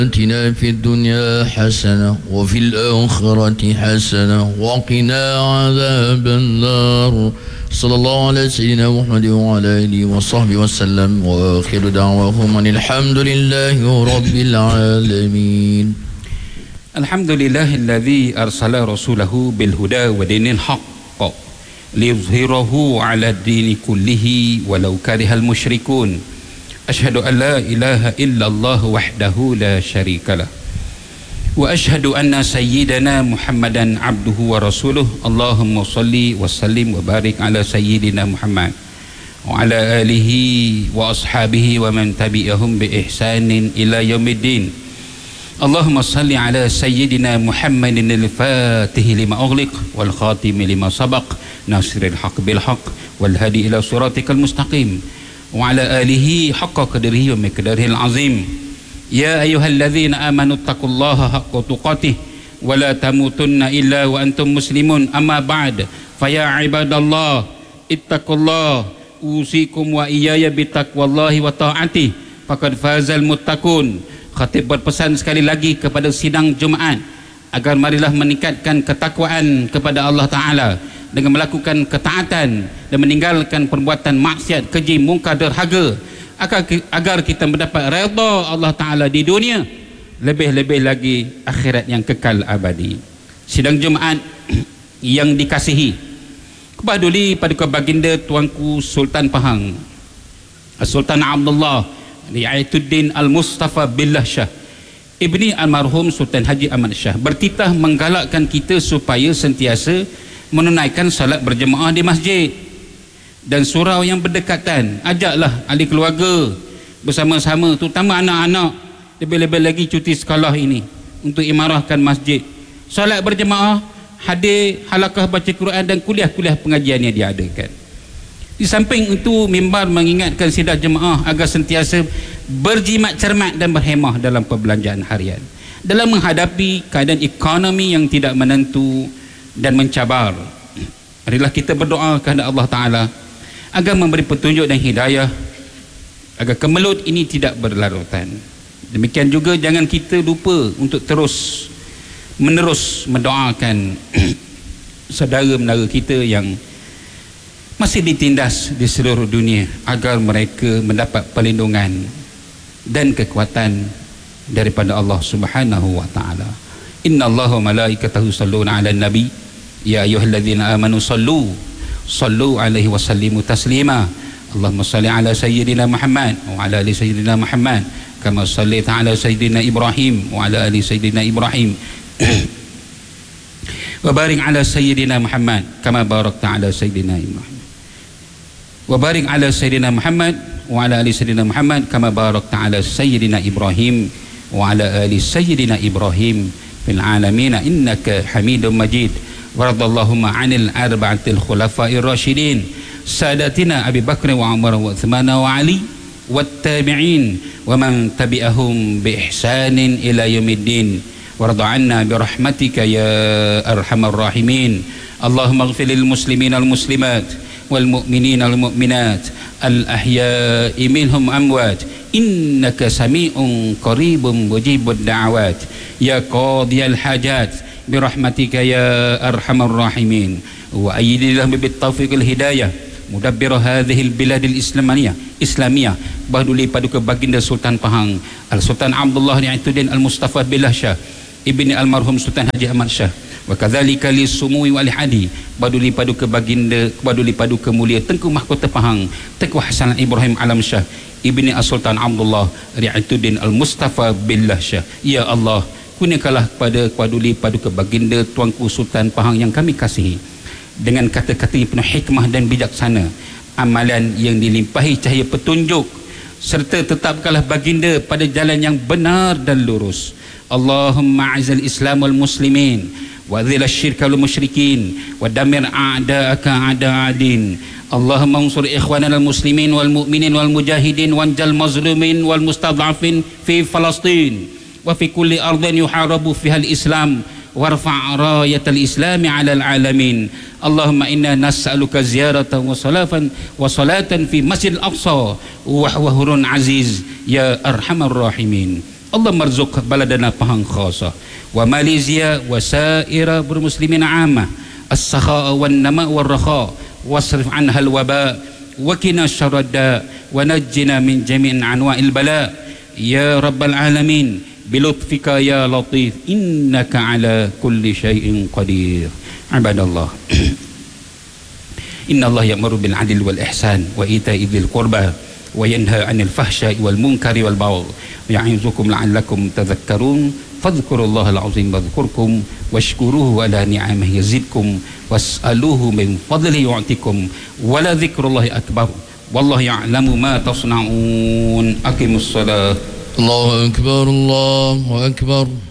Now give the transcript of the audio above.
آتنا في الدنيا حسنة وفي الآخرة حسنة وقنا عذاب النار. صلى الله على سيدنا محمد وعلى آله وصحبه وسلم وآخر دعواهم أن الحمد لله رب العالمين. الحمد لله الذي أرسل رسوله بالهدى ودين الحق ليظهره على الدين كله ولو كره المشركون. أشهد أن لا إله إلا الله وحده لا شريك له وأشهد أن سيدنا محمدا عبده ورسوله. اللهم صل وسلم وبارك على سيدنا محمد وعلى آله وأصحابه ومن تبعهم بإحسان إلى يوم الدين. اللهم صل على سيدنا محمد الفاتح لما أغلق والخاتم لما سبق ناصر الحق بالحق والهادي إلى صراطك المستقيم وعلى آله حق قدره ومقداره العظيم. يا أيها الذين آمنوا اتقوا الله حق تقاته ولا تموتن إلا وأنتم مسلمون. أما بعد فيا عباد الله اتقوا الله أوصيكم وإياي بتقوى الله وطاعته فقد فاز المتقون. Khatib berpesan sekali lagi kepada sidang Jumaat agar marilah meningkatkan ketakwaan kepada Allah Ta'ala dengan melakukan ketaatan dan meninggalkan perbuatan maksiat, keji, mungkar, derhaga agar kita mendapat redha Allah Ta'ala di dunia, lebih-lebih lagi akhirat yang kekal abadi. Sidang Jumaat yang dikasihi, kebaduli pada baginda Tuanku Sultan Pahang Sultan Abdullah Riayatuddin Al-Mustafa Billah Shah Ibni Almarhum Sultan Haji Ahmad Shah bertitah menggalakkan kita supaya sentiasa menunaikan salat berjemaah di masjid dan surau yang berdekatan. Ajaklah ahli keluarga bersama-sama, terutama anak-anak, lebih-lebih lagi cuti sekolah ini, untuk imarahkan masjid, salat berjemaah, hadir halaqah baca Quran dan kuliah-kuliah pengajian yang diadakan. Di samping itu, mimbar mengingatkan sidang jemaah agar sentiasa berjimat cermat dan berhemah dalam perbelanjaan harian dalam menghadapi keadaan ekonomi yang tidak menentu dan mencabar. Marilah kita berdoa kepada Allah Ta'ala agar memberi petunjuk dan hidayah agar kemelut ini tidak berlarutan. Demikian juga jangan kita lupa untuk terus menerus mendoakan saudara-saudara kita yang masih ditindas di seluruh dunia agar mereka mendapat perlindungan dan kekuatan daripada Allah Subhanahu wa taala. Innallaha wa malaikatahu yusholluna 'alan nabi ya ayyuhalladzina amanu sallu alaihi wa sallimu taslima. Allahumma shalli ala sayyidina Muhammad wa ala ali sayyidina Muhammad kama shallaita ala sayyidina Ibrahim wa ala ali sayyidina Ibrahim wa barik ala sayyidina Muhammad kama barakta ala sayyidina Ibrahim wa barik ala sayyidina Muhammad wa ala ali sayyidina Muhammad kama barakta ala sayyidina Ibrahim wa ala ali sayyidina Ibrahim fil alamin innaka Hamidum Majid. Waradallahumma 'anil arba'atil khulafa'ir rasyidin sadatina Abi Bakr wa Umar wa Uthman wa Ali wat tabi'in wa man tabi'ahum bi ihsanin ila yaumiddin. Warda 'anna bi rahmatika ya arhamar rahimin. Allahumma ighfir lil muslimin al muslimat wal mu'minin wal mu'minat al ahya'i minhum amwat innaka sami'un qaribun mujibud da'awat ya qadiyal hajat bi rahmatika ya arhamar rahimin. Wa ayyidillah bit taufiqil hidayah mudabbir hadhihi al bilad al islamiyah baduli paduka baginda Sultan Pahang Al Sultan Abdullah Riayatuddin Al Mustafa Billah Shah Ibni Almarhum Sultan Haji Ahmad Shah wa kadzalika li sumui wal hadi baduli paduka baginda baduli paduka mulia Tengku Mahkota Pahang Tengku Hasan Ibrahim Alam Shah Ibni Sultan Abdullah Riayatuddin Al Mustafa Billah Shah. Ya Allah, kurniakanlah kepada baduli paduka baginda Tuanku Sultan Pahang yang kami kasihi dengan kata-kata yang penuh hikmah dan bijaksana, amalan yang dilimpahi cahaya petunjuk, serta tetapkanlah baginda pada jalan yang benar dan lurus. Allahumma a'izal Islam wal muslimin wa dhil asyirka wal musyrikin wa damir a'da'aka a'da'adin. Allahumma unsur ikhwanana al muslimin wal mu'minin wal mujahidin wanjal mazlumin wal mustad'afin fi Falastin wa fi kulli ardin yuharabu fiha al Islam warfa' rayatal islami 'alal alamin. Allahumma inna nas'aluka ziyaratan wa salatan fi Masjidil Aqsa wa huwa hurun aziz ya arhamar rahimin. اللهم ارزق بلدنا Pahang خاصة وماليزيا وسائر المسلمين عامة السخاء والنماء والرخاء واصرف عنها الوباء وقنا شر الداء ونجنا من جميع أنواع البلاء يا رب العالمين بلطفك يا لطيف إنك على كل شيء قدير. عباد الله إن الله يأمر بالعدل والإحسان وإيتاء ذي القربى وينهى عن الفحشاء والمنكر والبغي يعظكم لعلكم تذكرون فاذكروا الله العظيم يذكركم واشكروه على نعمه يزدكم واسألوه من فضله يعطيكم ولذكر الله أكبر والله يعلم ما تصنعون. أقيموا الصلاة. الله أكبر الله أكبر.